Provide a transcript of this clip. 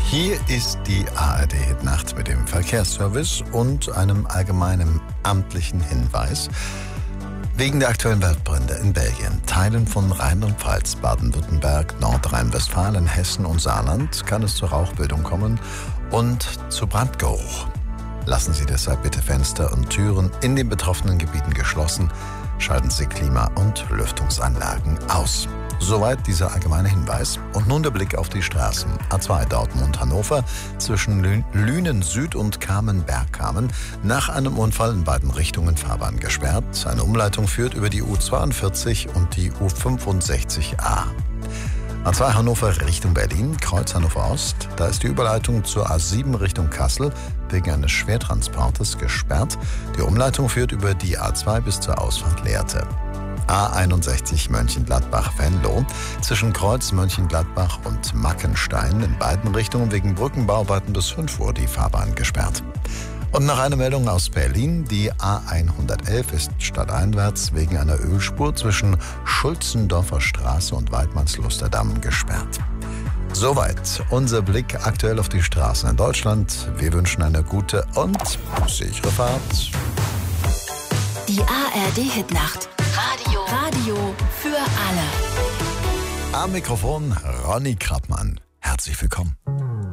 Hier ist die ARD-Hitnacht mit dem Verkehrsservice und einem allgemeinen amtlichen Hinweis. Wegen der aktuellen Waldbrände in Belgien, Teilen von Rheinland-Pfalz, Baden-Württemberg, Nordrhein-Westfalen, Hessen und Saarland kann es zur Rauchbildung kommen und zu Brandgeruch. Lassen Sie deshalb bitte Fenster und Türen in den betroffenen Gebieten geschlossen. Schalten Sie Klima- und Lüftungsanlagen aus. Soweit dieser allgemeine Hinweis. Und nun der Blick auf die Straßen. A2 Dortmund-Hannover zwischen Lünen Süd und Kamen-Bergkamen. Nach einem Unfall in beiden Richtungen Fahrbahn gesperrt. Eine Umleitung führt über die U42 und die U65a. A2 Hannover Richtung Berlin, Kreuz Hannover Ost. Da ist die Überleitung zur A7 Richtung Kassel wegen eines Schwertransportes gesperrt. Die Umleitung führt über die A2 bis zur Ausfahrt Lehrte. A61 Mönchengladbach-Venlo zwischen Kreuz Mönchengladbach und Mackenstein in beiden Richtungen wegen Brückenbauarbeiten bis 5 Uhr die Fahrbahn gesperrt. Und noch eine Meldung aus Berlin. Die A111 ist stadteinwärts wegen einer Ölspur zwischen Schulzendorfer Straße und Weidmannslusterdamm gesperrt. Soweit unser Blick aktuell auf die Straßen in Deutschland. Wir wünschen eine gute und sichere Fahrt. Die ARD-Hitnacht. Radio für alle. Am Mikrofon Ronny Krappmann. Herzlich willkommen.